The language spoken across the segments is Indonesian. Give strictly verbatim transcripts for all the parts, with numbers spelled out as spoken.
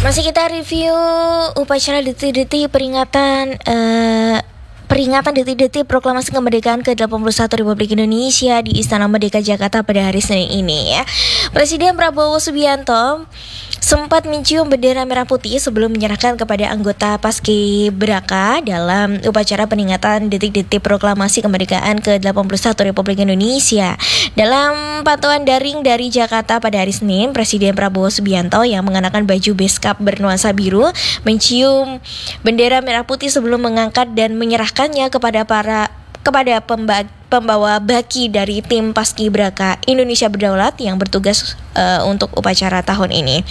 Masih kita review upacara detik-detik peringatan uh, peringatan detik-detik proklamasi kemerdekaan ke delapan puluh satu Republik Indonesia di Istana Merdeka Jakarta pada hari Senin ini ya. Presiden Prabowo Subianto sempat mencium bendera merah putih sebelum menyerahkan kepada anggota Paskibraka dalam upacara peringatan detik-detik proklamasi kemerdekaan ke delapan puluh satu Republik Indonesia. Dalam pantauan daring dari Jakarta pada hari Senin, Presiden Prabowo Subianto yang mengenakan baju beskap bernuansa biru mencium bendera merah putih sebelum mengangkat dan menyerahkannya kepada para kepada pemba- pembawa baki dari tim Paskibraka Indonesia Berdaulat yang bertugas uh, untuk upacara tahun ini.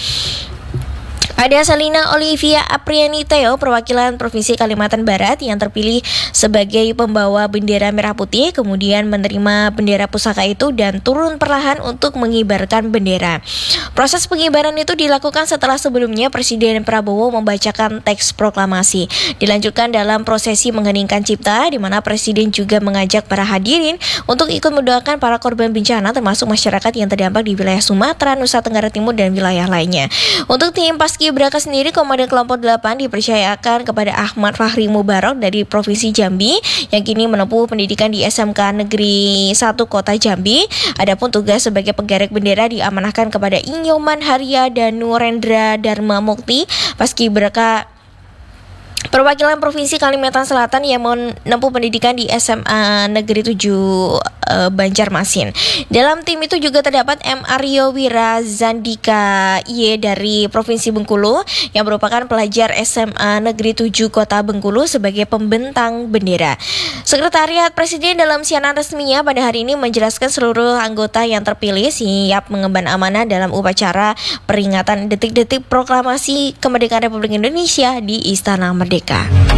Ada Selina Olivia Apriani Theo, perwakilan Provinsi Kalimantan Barat yang terpilih sebagai pembawa bendera merah putih, kemudian menerima bendera pusaka itu dan turun perlahan untuk mengibarkan bendera. Proses pengibaran itu dilakukan setelah sebelumnya Presiden Prabowo membacakan teks proklamasi. Dilanjutkan dalam prosesi mengheningkan cipta, di mana Presiden juga mengajak para hadirin untuk ikut mendoakan para korban bencana, termasuk masyarakat yang terdampak di wilayah Sumatera, Nusa Tenggara Timur, dan wilayah lainnya. Untuk tim Paskibraka sendiri, Komandan Kelompok delapan dipercayakan kepada Ahmad Fahri Mubarok dari Provinsi Jambi yang kini menempuh pendidikan di S M K Negeri satu Kota Jambi. Adapun tugas sebagai penggerek bendera diamanahkan kepada Inyoman Haria dan Nurendra Dharma Mukti, Paskibraka perwakilan Provinsi Kalimantan Selatan yang menempuh pendidikan di S M A Negeri tujuh e, Banjarmasin. Dalam tim itu juga terdapat M. Aryo Wira Zandika Y dari Provinsi Bengkulu yang merupakan pelajar S M A Negeri tujuh Kota Bengkulu sebagai pembentang bendera. Sekretariat Presiden dalam siaran resminya pada hari ini menjelaskan seluruh anggota yang terpilih siap mengemban amanah dalam upacara peringatan detik-detik proklamasi kemerdekaan Republik Indonesia di Istana Merdeka.